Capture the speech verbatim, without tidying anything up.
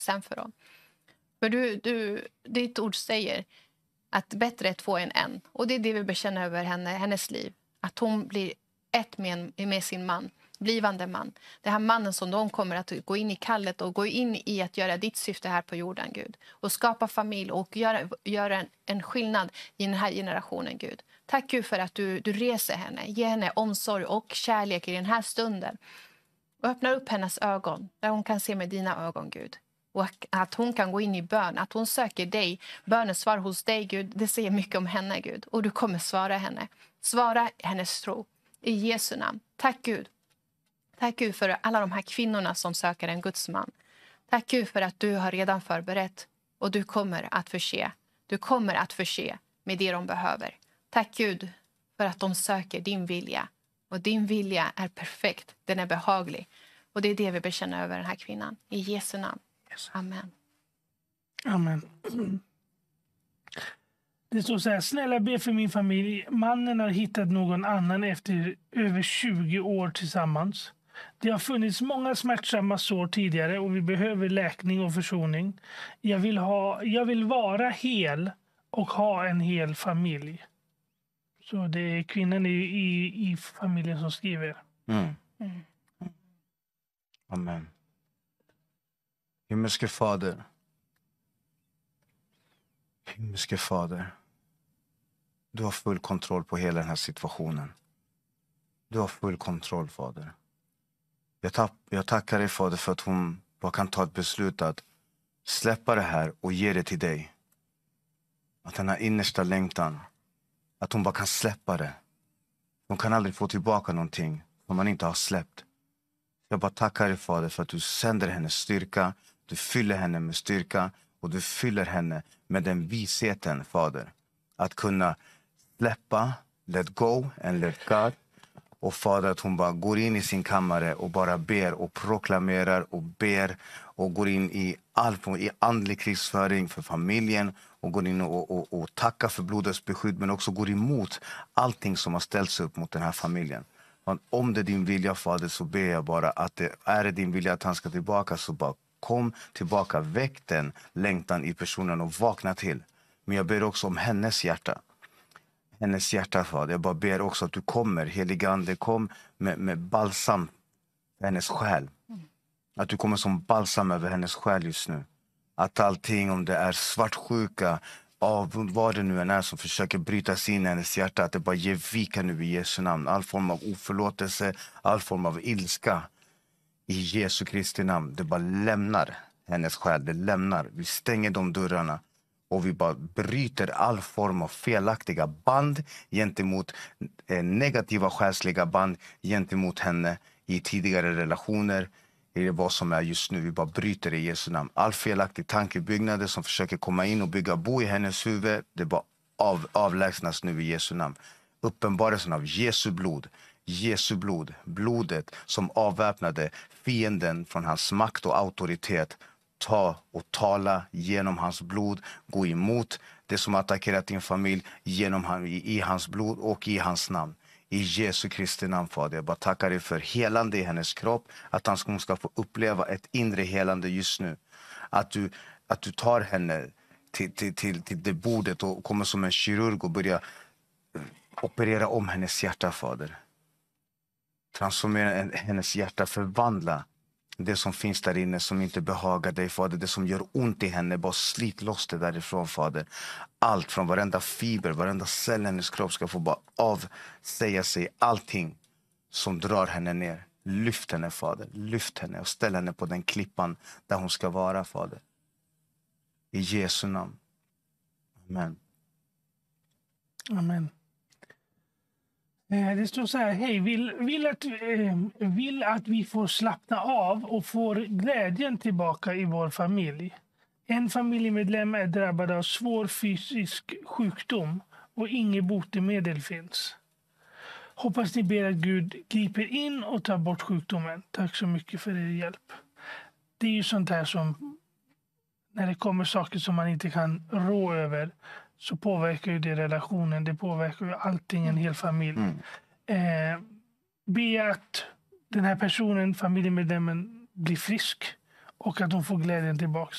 tacksam för dem. För du, du, ditt ord säger att bättre är två än en. Och det är det vi bekänner över henne, hennes liv. Att hon blir ett med, med sin man, blivande man. Det här mannen som de kommer att gå in i kallet och gå in i att göra ditt syfte här på jorden, Gud. Och skapa familj och göra, göra en, en skillnad i den här generationen, Gud. Tack Gud för att du, du reser henne, ger henne omsorg och kärlek i den här stunden. Och öppnar upp hennes ögon, där hon kan se med dina ögon, Gud. Och att hon kan gå in i bön, att hon söker dig. Bönens svar hos dig, Gud, det säger mycket om henne, Gud. Och du kommer svara henne. Svara hennes tro. I Jesu namn. Tack Gud. Tack Gud för alla de här kvinnorna som söker en Guds man. Tack Gud för att du har redan förberett. Och du kommer att förse. Du kommer att förse med det de behöver. Tack Gud för att de söker din vilja. Och din vilja är perfekt. Den är behaglig. Och det är det vi bekänner över den här kvinnan. I Jesu namn. Amen. Amen. Det står så här: snälla be för min familj. Mannen har hittat någon annan efter över tjugo år tillsammans. Det har funnits många smärtsamma sår tidigare och vi behöver läkning och försoning. Jag vill, ha, jag vill vara hel och ha en hel familj. Så det är kvinnan i, i, i familjen som skriver. Mm. Mm. Amen. Himmelske Fader. Himmelske Fader. Du har full kontroll på hela den här situationen. Du har full kontroll, Fader. Jag, tack, jag tackar dig, Fader, för att hon bara kan ta ett beslut att släppa det här och ge det till dig. Att den här innersta längtan, att hon bara kan släppa det. Hon kan aldrig få tillbaka någonting som man inte har släppt. Jag bara tackar dig, Fader, för att du sänder henne styrka. Du fyller henne med styrka och du fyller henne med den visheten, Fader. Att kunna släppa, let go and let God. Och Fader, att hon bara går in i sin kammare och bara ber och proklamerar och ber. Och går in i all i andlig krigsföring för familjen. Och går in och, och, och tackar för blodets beskydd. Men också går emot allting som har ställts upp mot den här familjen. Om det är din vilja, Fader, så ber jag bara att det är det din vilja att han ska tillbaka, så bara kom tillbaka, väck den längtan i personen och vakna till. Men jag ber också om hennes hjärta. Hennes hjärta, Fader. Jag bara ber också att du kommer, heligande, kom med, med balsam för hennes själ. Att du kommer som balsam över hennes själ just nu. Att allting, om det är svartsjuka, av vad det nu än är som försöker bryta sig in i hennes hjärta, att det bara ger vika nu i Jesu namn. All form av oförlåtelse, all form av ilska i Jesu Kristi namn. Det bara lämnar hennes själ, det lämnar. Vi stänger de dörrarna och vi bara bryter all form av felaktiga band gentemot eh, negativa själsliga band gentemot henne i tidigare relationer. Det är vad som är just nu. Vi bara bryter i Jesu namn. All felaktig tankebyggnader som försöker komma in och bygga bo i hennes huvud, det bara av, avlägsnas nu i Jesu namn. Uppenbarelsen av Jesu blod. Jesu blod. Blodet som avväpnade fienden från hans makt och auktoritet. Ta och tala genom hans blod. Gå emot det som attackerat din familj genom han, i, i hans blod och i hans namn. I Jesu Kristi namn, Fader. Jag bara tackar dig för helande i hennes kropp. Att hon ska få uppleva ett inre helande just nu. Att du, att du tar henne till, till, till, till det bordet och kommer som en kirurg och börjar operera om hennes hjärta, Fader. Transformera hennes hjärta, förvandla det som finns där inne som inte behagar dig, Fader. Det som gör ont i henne, bara slit loss det därifrån, Fader. Allt från varenda fiber, varenda cell i hennes kropp ska få bara avsäga sig allting som drar henne ner. Lyft henne, Fader. Lyft henne och ställ henne på den klippan där hon ska vara, Fader. I Jesu namn. Amen. Amen. Det står så här: hej, vill, vill, att, eh, vill att vi får slappna av och får glädjen tillbaka i vår familj. En familjemedlem är drabbad av svår fysisk sjukdom och inget botemedel finns. Hoppas ni ber att Gud griper in och tar bort sjukdomen. Tack så mycket för er hjälp. Det är ju sånt här som, när det kommer saker som man inte kan rå över, så påverkar ju det relationen. Det påverkar ju allting, en hel familj. Mm. Eh, be att den här personen, familjemedlemmen, blir frisk och att de får glädjen tillbaka.